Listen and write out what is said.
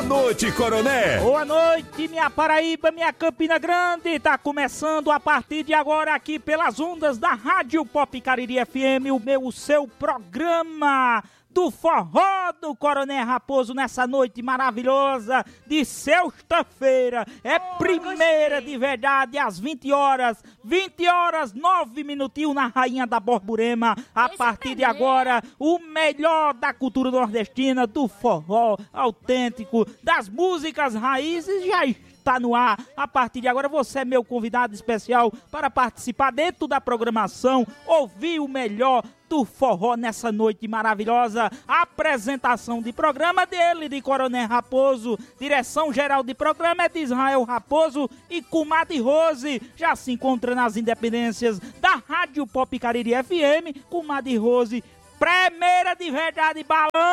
noite, Coroné. Boa noite, minha Paraíba, minha Campina Grande. Tá começando a partir de agora aqui pelas ondas da Rádio Pop Cariri FM, o seu programa do forró do Coronel Raposo nessa noite maravilhosa de sexta-feira. É primeira de verdade, às 20 horas, 9 minutinhos na Rainha da Borborema. A partir de agora, o melhor da cultura nordestina, do forró autêntico, das músicas raízes, já está no ar. A partir de agora, você é meu convidado especial para participar dentro da programação, ouvir o melhor do forró nessa noite maravilhosa. Apresentação de programa dele, de Coronel Raposo. Direção geral de programa é de Israel Raposo e Comadre Rose. Já se encontra nas independências da Rádio Pop Cariri FM. Comadre Rose, primeira de verdade, balão.